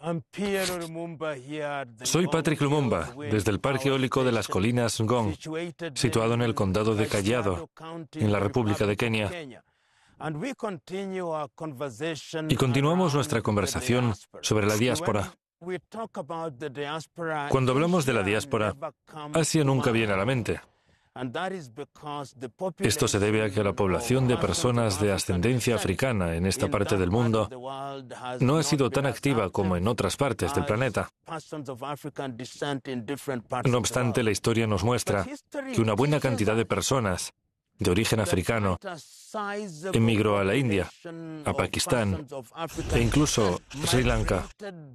Soy Patrick Lumumba, desde el Parque Eólico de las Colinas Ngong, situado en el condado de Kajiado, en la República de Kenia. Y continuamos nuestra conversación sobre la diáspora. Cuando hablamos de la diáspora, Asia nunca viene a la mente. Esto se debe a que la población de personas de ascendencia africana en esta parte del mundo no ha sido tan activa como en otras partes del planeta. No obstante, la historia nos muestra que una buena cantidad de personas de origen africano emigró a la India, a Pakistán e incluso Sri Lanka.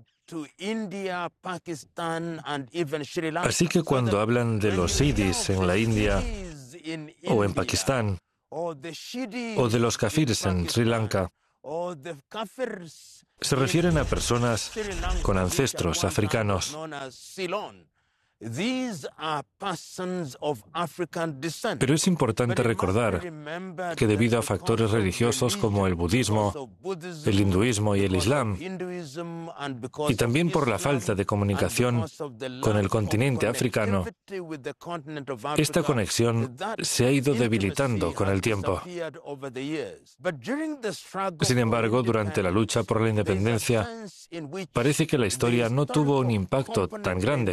Así que cuando hablan de los Siddhis en la India o en Pakistán, o de los Kafirs en Sri Lanka, se refieren a personas con ancestros africanos. Pero es importante recordar que debido a factores religiosos como el budismo, el hinduismo y el islam, y también por la falta de comunicación con el continente africano, esta conexión se ha ido debilitando con el tiempo. Sin embargo, durante la lucha por la independencia, parece que la historia no tuvo un impacto tan grande.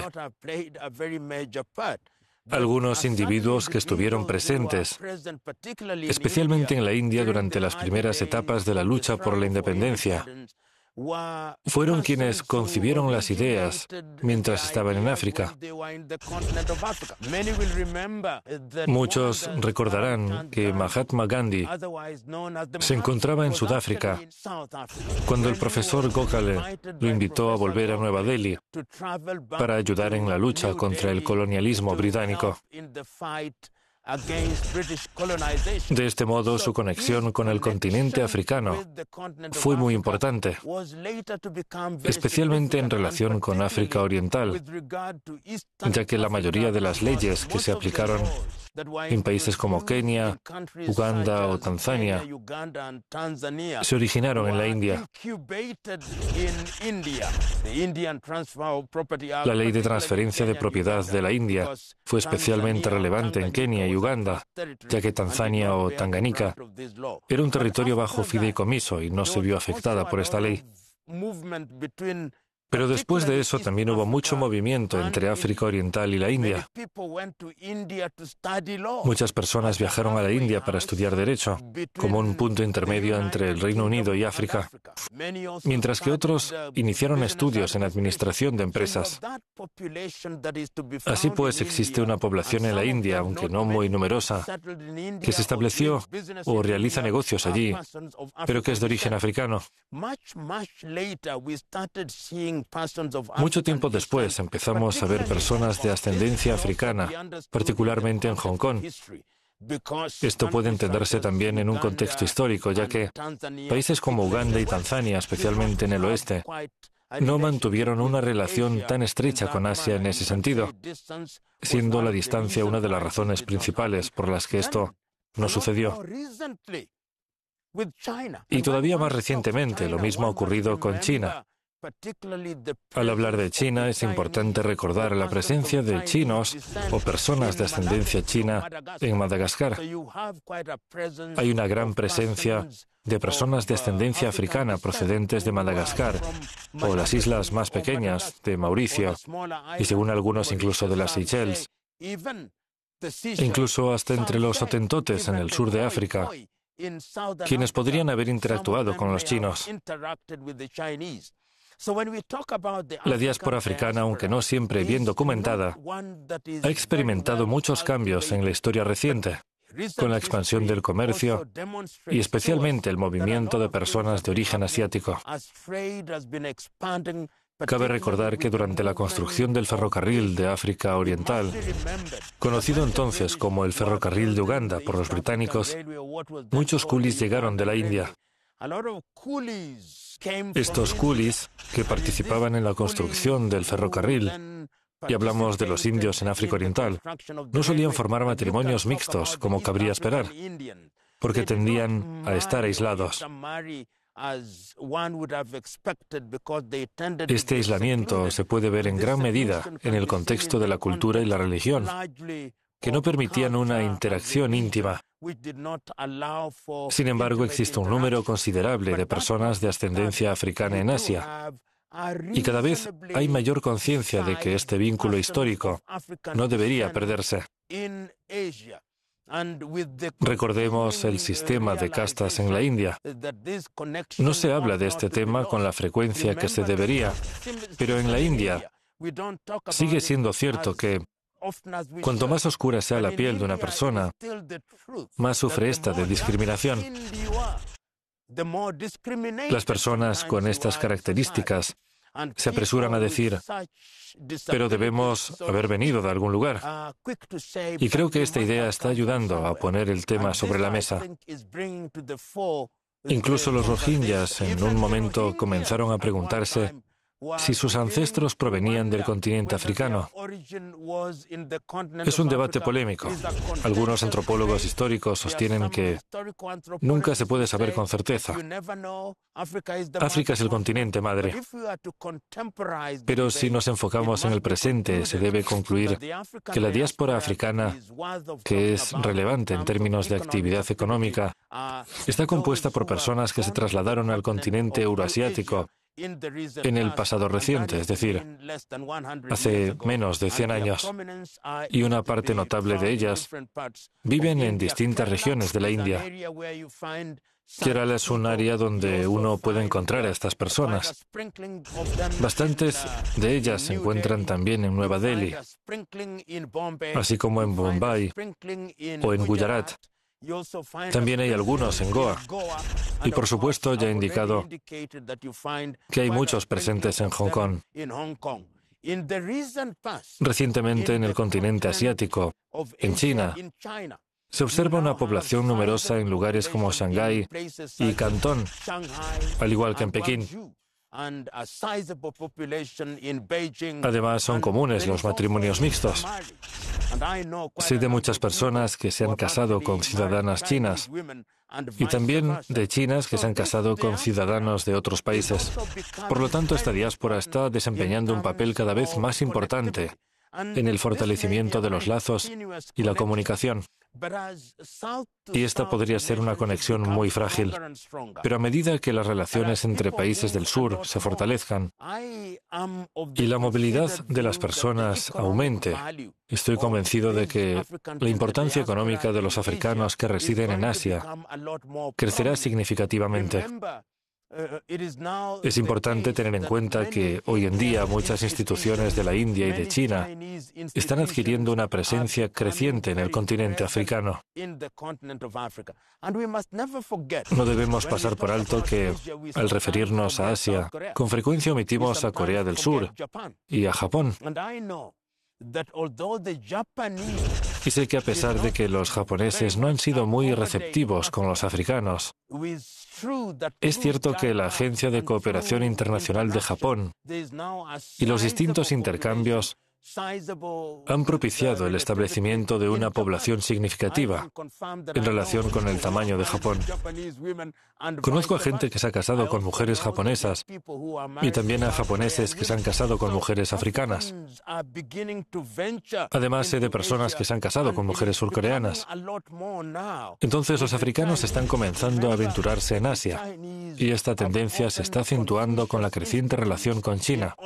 Algunos individuos que estuvieron presentes, especialmente en la India durante las primeras etapas de la lucha por la independencia, fueron quienes concibieron las ideas mientras estaban en África. Muchos recordarán que Mahatma Gandhi se encontraba en Sudáfrica cuando el profesor Gokhale lo invitó a volver a Nueva Delhi para ayudar en la lucha contra el colonialismo británico. De este modo, su conexión con el continente africano fue muy importante, especialmente en relación con África Oriental, ya que la mayoría de las leyes que se aplicaron en países como Kenia, Uganda o Tanzania se originaron en la India. La ley de transferencia de propiedad de la India fue especialmente relevante en Kenia y Uganda, ya que Tanzania o Tanganica era un territorio bajo fideicomiso y no se vio afectada por esta ley. Pero después de eso también hubo mucho movimiento entre África Oriental y la India. Muchas personas viajaron a la India para estudiar Derecho, como un punto intermedio entre el Reino Unido y África, mientras que otros iniciaron estudios en Administración de Empresas. Así pues, existe una población en la India, aunque no muy numerosa, que se estableció o realiza negocios allí, pero que es de origen africano. Mucho tiempo después empezamos a ver personas de ascendencia africana, particularmente en Hong Kong. Esto puede entenderse también en un contexto histórico, ya que países como Uganda y Tanzania, especialmente en el oeste, no mantuvieron una relación tan estrecha con Asia en ese sentido, siendo la distancia una de las razones principales por las que esto no sucedió. Y todavía más recientemente, lo mismo ha ocurrido con China. Al hablar de China, es importante recordar la presencia de chinos o personas de ascendencia china en Madagascar. Hay una gran presencia de personas de ascendencia africana procedentes de Madagascar o las islas más pequeñas de Mauricio y, según algunos, incluso de las Seychelles, e incluso hasta entre los Hotentotes en el sur de África, quienes podrían haber interactuado con los chinos. La diáspora africana, aunque no siempre bien documentada, ha experimentado muchos cambios en la historia reciente, con la expansión del comercio y especialmente el movimiento de personas de origen asiático. Cabe recordar que durante la construcción del ferrocarril de África Oriental, conocido entonces como el ferrocarril de Uganda por los británicos, muchos coolies llegaron de la India. Estos coolies, que participaban en la construcción del ferrocarril, y hablamos de los indios en África Oriental, no solían formar matrimonios mixtos, como cabría esperar, porque tendían a estar aislados. Este aislamiento se puede ver en gran medida en el contexto de la cultura y la religión, que no permitían una interacción íntima. Sin embargo, existe un número considerable de personas de ascendencia africana en Asia, y cada vez hay mayor conciencia de que este vínculo histórico no debería perderse. Recordemos el sistema de castas en la India. No se habla de este tema con la frecuencia que se debería, pero en la India sigue siendo cierto que cuanto más oscura sea la piel de una persona, más sufre ésta de discriminación. Las personas con estas características se apresuran a decir, pero debemos haber venido de algún lugar. Y creo que esta idea está ayudando a poner el tema sobre la mesa. Incluso los rohingyas en un momento comenzaron a preguntarse si sus ancestros provenían del continente africano. Es un debate polémico. Algunos antropólogos históricos sostienen que nunca se puede saber con certeza. África es el continente madre. Pero si nos enfocamos en el presente, se debe concluir que la diáspora africana, que es relevante en términos de actividad económica, está compuesta por personas que se trasladaron al continente euroasiático en el pasado reciente, es decir, hace menos de 100 años, y una parte notable de ellas viven en distintas regiones de la India. Kerala es un área donde uno puede encontrar a estas personas. Bastantes de ellas se encuentran también en Nueva Delhi, así como en Bombay o en Gujarat. También hay algunos en Goa. Y por supuesto ya he indicado que hay muchos presentes en Hong Kong. Recientemente en el continente asiático, en China, se observa una población numerosa en lugares como Shanghái y Cantón, al igual que en Pekín. Además, son comunes los matrimonios mixtos. Sé de muchas personas que se han casado con ciudadanas chinas y también de chinas que se han casado con ciudadanos de otros países. Por lo tanto, esta diáspora está desempeñando un papel cada vez más importante en el fortalecimiento de los lazos y la comunicación. Y esta podría ser una conexión muy frágil. Pero a medida que las relaciones entre países del sur se fortalezcan y la movilidad de las personas aumente, estoy convencido de que la importancia económica de los africanos que residen en Asia crecerá significativamente. Es importante tener en cuenta que hoy en día muchas instituciones de la India y de China están adquiriendo una presencia creciente en el continente africano. No debemos pasar por alto que, al referirnos a Asia, con frecuencia omitimos a Corea del Sur y a Japón. Y sé que a pesar de que los japoneses no han sido muy receptivos con los africanos, es cierto que la Agencia de Cooperación Internacional de Japón y los distintos intercambios han propiciado el establecimiento de una población significativa en relación con el tamaño de Japón. Conozco a gente que se ha casado con mujeres japonesas y también a japoneses que se han casado con mujeres africanas. Además, sé de personas que se han casado con mujeres surcoreanas. Entonces, los africanos están comenzando a aventurarse en Asia y esta tendencia se está acentuando con la creciente relación con China.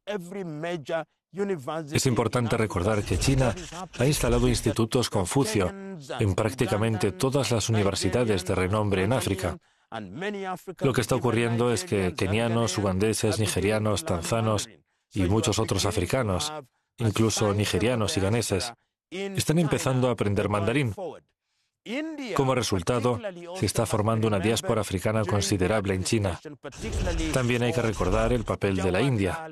Es importante recordar que China ha instalado institutos Confucio en prácticamente todas las universidades de renombre en África. Lo que está ocurriendo es que kenianos, ugandeses, nigerianos, tanzanos y muchos otros africanos, incluso nigerianos y ganeses, están empezando a aprender mandarín. Como resultado, se está formando una diáspora africana considerable en China. También hay que recordar el papel de la India,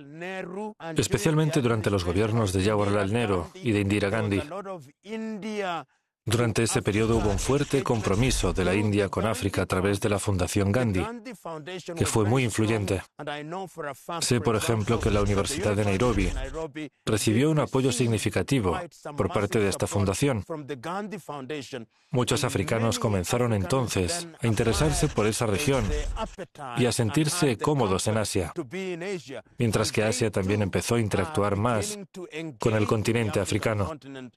especialmente durante los gobiernos de Jawaharlal Nehru y de Indira Gandhi. Durante ese periodo hubo un fuerte compromiso de la India con África a través de la Fundación Gandhi, que fue muy influyente. Sé, por ejemplo, que la Universidad de Nairobi recibió un apoyo significativo por parte de esta fundación. Muchos africanos comenzaron entonces a interesarse por esa región y a sentirse cómodos en Asia, mientras que Asia también empezó a interactuar más con el continente africano.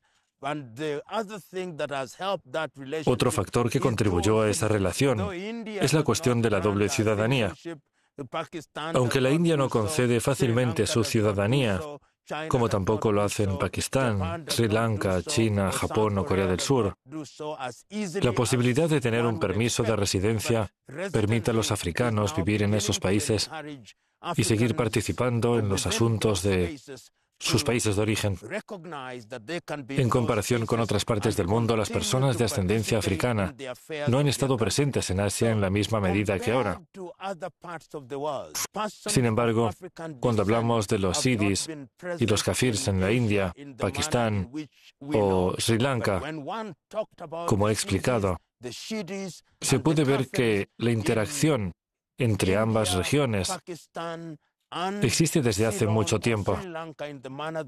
Otro factor que contribuyó a esa relación es la cuestión de la doble ciudadanía. Aunque la India no concede fácilmente su ciudadanía, como tampoco lo hacen Pakistán, Sri Lanka, China, Japón o Corea del Sur, la posibilidad de tener un permiso de residencia permite a los africanos vivir en esos países y seguir participando en los asuntos de sus países de origen. En comparación con otras partes del mundo, las personas de ascendencia africana no han estado presentes en Asia en la misma medida que ahora. Sin embargo, cuando hablamos de los siddhis y los kafirs en la India, Pakistán o Sri Lanka, como he explicado, se puede ver que la interacción entre ambas regiones existe desde hace mucho tiempo.